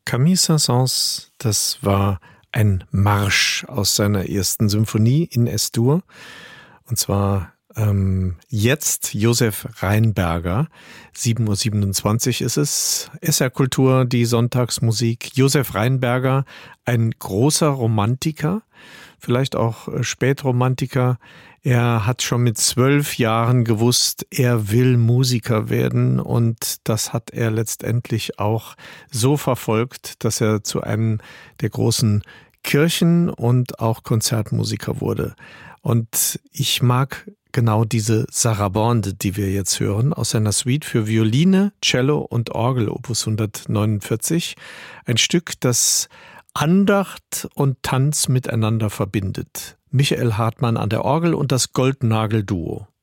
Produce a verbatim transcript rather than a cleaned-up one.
Camille Saint-Saëns, das war ein Marsch aus seiner ersten Symphonie in Es-Dur. Und zwar ähm, jetzt Josef Rheinberger. sieben Uhr siebenundzwanzig ist es. S R Kultur, die Sonntagsmusik. Josef Rheinberger, ein großer Romantiker, vielleicht auch Spätromantiker. Er hat schon mit zwölf Jahren gewusst, er will Musiker werden, und das hat er letztendlich auch so verfolgt, dass er zu einem der großen Kirchen- und auch Konzertmusiker wurde. Und ich mag genau diese Sarabande, die wir jetzt hören, aus seiner Suite für Violine, Cello und Orgel, Opus hundertneunundvierzig. Ein Stück, das Andacht und Tanz miteinander verbindet. Michael Hartmann an der Orgel und das Goldnagel-Duo.